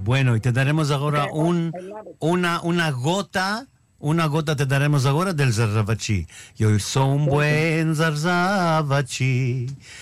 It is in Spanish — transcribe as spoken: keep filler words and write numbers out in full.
Bueno, y te daremos ahora Okay, un, I love it. una, una gota, una gota te daremos ahora del Zarravachi. Yo soy un Thank you. buen Zarravachi.